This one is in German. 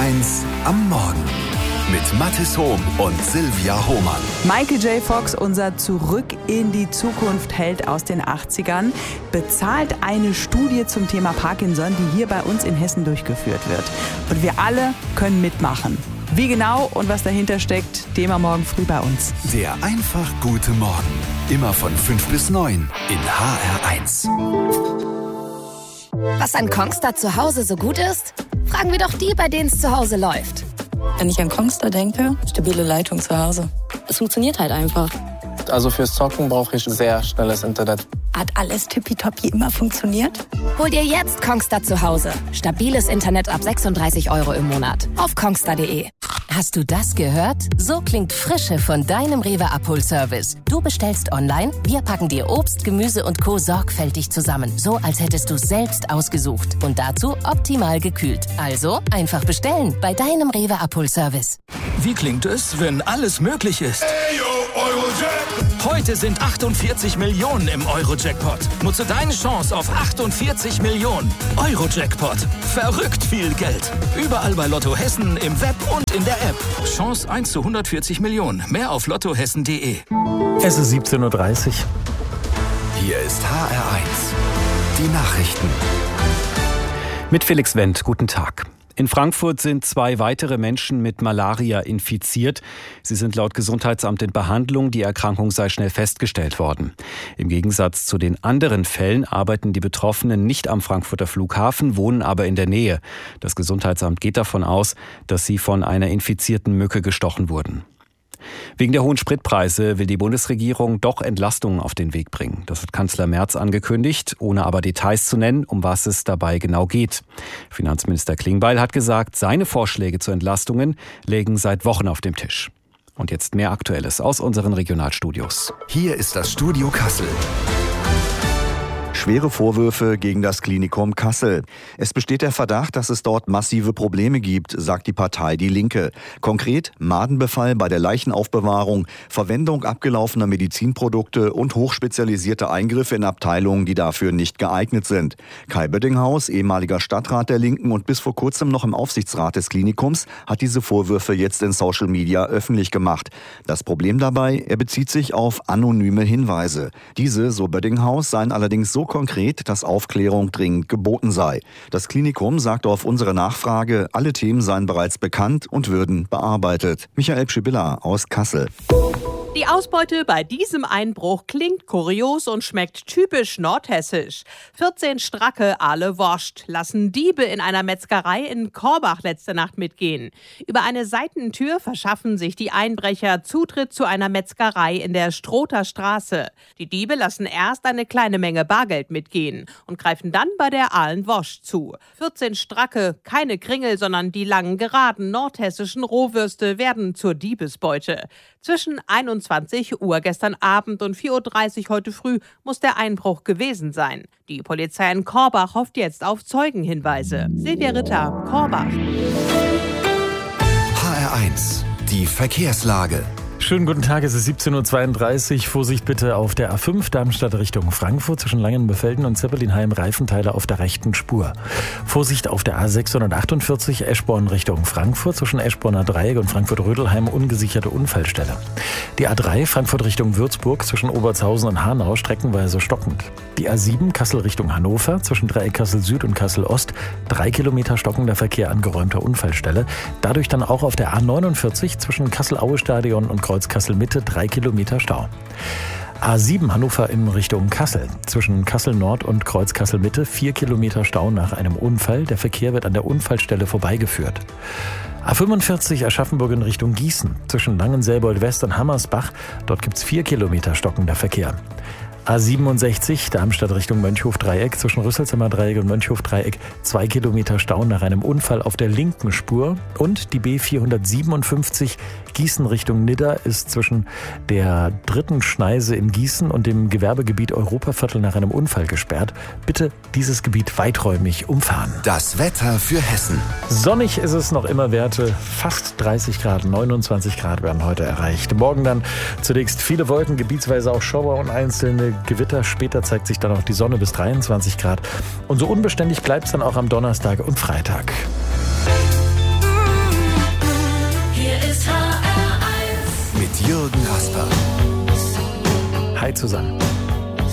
HR1 am Morgen mit Mathis Hohm und Silvia Hohmann. Michael J. Fox, unser Zurück in die Zukunft Held aus den 80ern, bezahlt eine Studie zum Thema Parkinson, die hier bei uns in Hessen durchgeführt wird. Und wir alle können mitmachen. Wie genau und was dahinter steckt, Thema morgen früh bei uns. Der einfach gute Morgen. Immer von 5 bis 9 in HR1. Was an Kongstar zu Hause so gut ist? Fragen wir doch die, bei denen es zu Hause läuft. Wenn ich an Kongstar denke, stabile Leitung zu Hause. Es funktioniert halt einfach. Also fürs Zocken brauche ich sehr schnelles Internet. Hat alles tippitoppi immer funktioniert? Hol dir jetzt Kongstar zu Hause. Stabiles Internet ab 36 € im Monat. Auf kongstar.de. Hast du das gehört? So klingt Frische von deinem Rewe-Abholservice. Du bestellst online, wir packen dir Obst, Gemüse und Co. sorgfältig zusammen. So, als hättest du es selbst ausgesucht. Und dazu optimal gekühlt. Also einfach bestellen bei deinem Rewe-Abholservice. Wie klingt es, wenn alles möglich ist? Heute sind 48 Millionen im Euro-Jackpot. Nutze deine Chance auf 48 Millionen. Euro-Jackpot. Verrückt viel Geld. Überall bei Lotto Hessen, im Web und in der App. Chance 1 zu 140 Millionen. Mehr auf lottohessen.de. Es ist 17:30 Uhr. Hier ist HR1. Die Nachrichten. Mit Felix Wendt, guten Tag. In Frankfurt sind 2 weitere Menschen mit Malaria infiziert. Sie sind laut Gesundheitsamt in Behandlung. Die Erkrankung sei schnell festgestellt worden. Im Gegensatz zu den anderen Fällen arbeiten die Betroffenen nicht am Frankfurter Flughafen, wohnen aber in der Nähe. Das Gesundheitsamt geht davon aus, dass sie von einer infizierten Mücke gestochen wurden. Wegen der hohen Spritpreise will die Bundesregierung doch Entlastungen auf den Weg bringen. Das hat Kanzler Merz angekündigt, ohne aber Details zu nennen, um was es dabei genau geht. Finanzminister Klingbeil hat gesagt, seine Vorschläge zu Entlastungen lägen seit Wochen auf dem Tisch. Und jetzt mehr Aktuelles aus unseren Regionalstudios. Hier ist das Studio Kassel. Schwere Vorwürfe gegen das Klinikum Kassel. Es besteht der Verdacht, dass es dort massive Probleme gibt, sagt die Partei Die Linke. Konkret Madenbefall bei der Leichenaufbewahrung, Verwendung abgelaufener Medizinprodukte und hochspezialisierte Eingriffe in Abteilungen, die dafür nicht geeignet sind. Kai Böttinghaus, ehemaliger Stadtrat der Linken und bis vor kurzem noch im Aufsichtsrat des Klinikums, hat diese Vorwürfe jetzt in Social Media öffentlich gemacht. Das Problem dabei, er bezieht sich auf anonyme Hinweise. Diese, so Böttinghaus, seien allerdings so konkret, dass Aufklärung dringend geboten sei. Das Klinikum sagte auf unsere Nachfrage, alle Themen seien bereits bekannt und würden bearbeitet. Michael Pschibilla aus Kassel. Die Ausbeute bei diesem Einbruch klingt kurios und schmeckt typisch nordhessisch. 14 Stracke Aale Wurst lassen Diebe in einer Metzgerei in Korbach letzte Nacht mitgehen. Über eine Seitentür verschaffen sich die Einbrecher Zutritt zu einer Metzgerei in der Stroter Straße. Die Diebe lassen erst eine kleine Menge Bargeld mitgehen und greifen dann bei der Aalen Wurst zu. 14 Stracke, keine Kringel, sondern die langen, geraden nordhessischen Rohwürste werden zur Diebesbeute. Zwischen 21 Uhr gestern Abend und 4:30 Uhr heute früh muss der Einbruch gewesen sein. Die Polizei in Korbach hofft jetzt auf Zeugenhinweise. Silvia Ritter, Korbach. HR1. Die Verkehrslage. Schönen guten Tag, es ist 17:32 Uhr. Vorsicht bitte auf der A5 Darmstadt Richtung Frankfurt zwischen Langenbefelden und Zeppelinheim, Reifenteile auf der rechten Spur. Vorsicht auf der A648 Eschborn Richtung Frankfurt zwischen Eschborner Dreieck und Frankfurt-Rödelheim, ungesicherte Unfallstelle. Die A3 Frankfurt Richtung Würzburg zwischen Obertshausen und Hanau streckenweise stockend. Die A7 Kassel Richtung Hannover zwischen Dreieck Kassel Süd und Kassel Ost 3 Kilometer stockender Verkehr an geräumter Unfallstelle. Dadurch dann auch auf der A49 zwischen Kassel-Aue-Stadion und Kreuz Kassel-Mitte 3 Kilometer Stau. A7 Hannover in Richtung Kassel. Zwischen Kassel Nord und Kreuz Kassel-Mitte 4 Kilometer Stau nach einem Unfall. Der Verkehr wird an der Unfallstelle vorbeigeführt. A45 Aschaffenburg in Richtung Gießen. Zwischen Langenselbold West und Hammersbach. Dort gibt es 4 Kilometer stockender Verkehr. A67 Darmstadt Richtung Mönchhof-Dreieck zwischen Rüsselsheimer Dreieck und Mönchhof-Dreieck 2 Kilometer Stau nach einem Unfall auf der linken Spur. Und die B457 Gießen Richtung Nidda ist zwischen der dritten Schneise in Gießen und dem Gewerbegebiet Europaviertel nach einem Unfall gesperrt. Bitte dieses Gebiet weiträumig umfahren. Das Wetter für Hessen. Sonnig ist es noch immer, Werte fast 30 Grad, 29 Grad werden heute erreicht. Morgen dann zunächst viele Wolken, gebietsweise auch Schauer und einzelne Gewitter. Später zeigt sich dann auch die Sonne bis 23 Grad. Und so unbeständig bleibt es dann auch am Donnerstag und Freitag. Hi zusammen.